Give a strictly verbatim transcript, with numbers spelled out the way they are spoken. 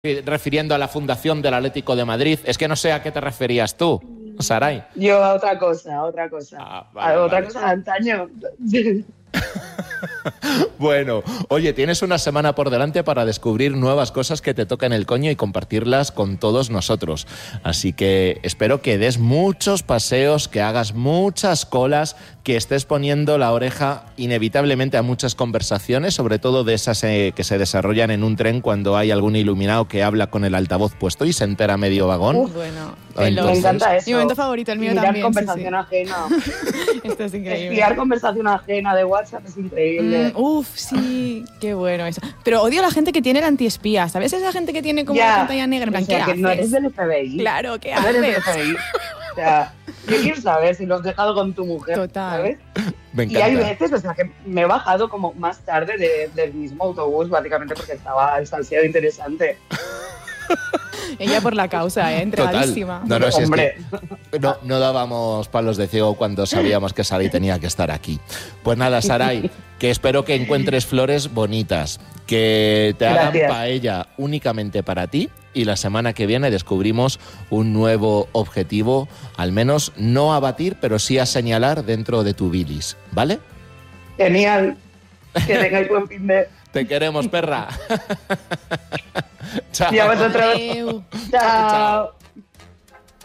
refiriendo a la fundación del Atlético de Madrid. Es que no sé a qué te referías tú, Saray. Yo a otra cosa, a otra cosa. Ah, vale, a otra vale. cosa de antaño. Bueno, oye, tienes una semana por delante para descubrir nuevas cosas que te tocan el coño y compartirlas con todos nosotros. Así que espero que des muchos paseos, que hagas muchas colas, que estés poniendo la oreja inevitablemente a muchas conversaciones, sobre todo de esas eh, que se desarrollan en un tren cuando hay algún iluminado que habla con el altavoz puesto y se entera medio vagón. Uf, bueno, Entonces, me encanta eso. Mi momento favorito, el mío Mirar también. conversación sí, ajena. sí. Esto es increíble. Espiar conversación ajena de WhatsApp es increíble. Mm, uf, sí, qué bueno eso. Pero odio a la gente que tiene el antiespía. ¿Sabes esa gente que tiene como Ya. la pantalla negra? En plan, O sea, ¿qué que no haces? eres del F B I. Claro, ¿qué No eres del haces? F B I. O sea, yo quiero saber si lo has dejado con tu mujer. Total. ¿Sabes? me Y hay encanta. veces, o sea, que me he bajado como más tarde de- del mismo autobús, básicamente porque estaba el salseo interesante. Ella por la causa, ¿eh? Total. Entradísima. No, no, si es Hombre. que no, no dábamos palos de ciego cuando sabíamos que Saray tenía que estar aquí. Pues nada, Saray, que espero que encuentres flores bonitas, que te hagan Gracias. paella únicamente para ti y la semana que viene descubrimos un nuevo objetivo, al menos no a batir, pero sí a señalar dentro de tu bilis, ¿vale? Genial. Que tengáis buen fin de... Te queremos, perra. Chao. Y a vosotros. Adeu. Chao.